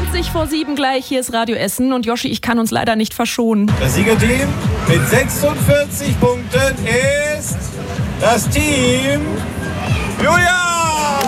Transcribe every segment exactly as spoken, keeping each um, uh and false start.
zwanzig vor sieben gleich, hier ist Radio Essen und Yoshi, ich kann uns leider nicht verschonen. Das Siegerteam mit sechsundvierzig Punkten ist das Team Julia!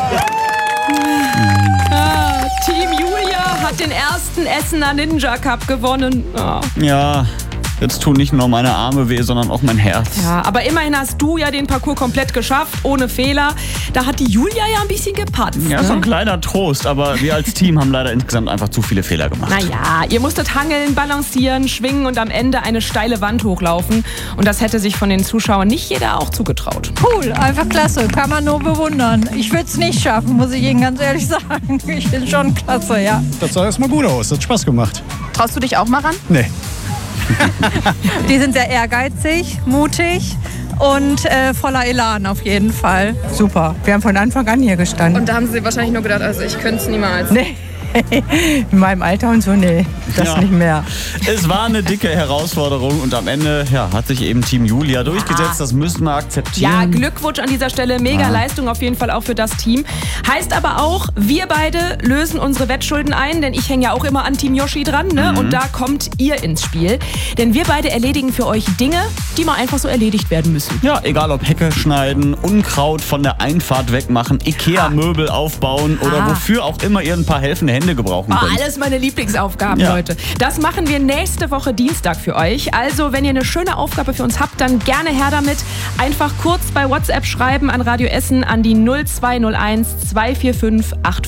Ah, Team Julia hat den ersten Essener Ninja Cup gewonnen. Oh. Ja, jetzt tun nicht nur meine Arme weh, sondern auch mein Herz. Ja, aber immerhin hast du ja den Parcours komplett geschafft, ohne Fehler. Da hat die Julia ja ein bisschen gepatzt. Ja, ne? so ein kleiner Trost, aber wir als Team haben leider insgesamt einfach zu viele Fehler gemacht. Naja, ihr musstet hangeln, balancieren, schwingen und am Ende eine steile Wand hochlaufen. Und das hätte sich von den Zuschauern nicht jeder auch zugetraut. Cool, einfach klasse, kann man nur bewundern. Ich würde es nicht schaffen, muss ich Ihnen ganz ehrlich sagen. Ich bin schon klasse, ja. Das sah erstmal gut aus, hat Spaß gemacht. Traust du dich auch mal ran? Nee. Die sind sehr ehrgeizig, mutig und äh, voller Elan auf jeden Fall. Super, wir haben von Anfang an hier gestanden. Und da haben sie wahrscheinlich nur gedacht, also ich könnte es niemals. Nee. In meinem Alter und so, nee, das Ja. nicht mehr. Es war eine dicke Herausforderung und am Ende ja, hat sich eben Team Julia durchgesetzt. Das müssen wir akzeptieren. Ja, Glückwunsch an dieser Stelle. Mega Ah. Leistung auf jeden Fall auch für das Team. Heißt aber auch, wir beide lösen unsere Wettschulden ein, denn ich hänge ja auch immer an Team Yoshi dran. Ne? Mhm. Und da kommt ihr ins Spiel. Denn wir beide erledigen für euch Dinge, die mal einfach so erledigt werden müssen. Ja, egal ob Hecke schneiden, Unkraut von der Einfahrt wegmachen, Ikea-Möbel aufbauen oder Ah. wofür auch immer ihr ein paar helfende Hände gebrauchen Oh, könnt. alles meine Lieblingsaufgaben, Ja. Leute. Das machen wir nächste Woche Dienstag für euch. Also, wenn ihr eine schöne Aufgabe für uns habt, dann gerne her damit. Einfach kurz bei WhatsApp schreiben an Radio Essen an die null zwei null eins zwei vier fünf acht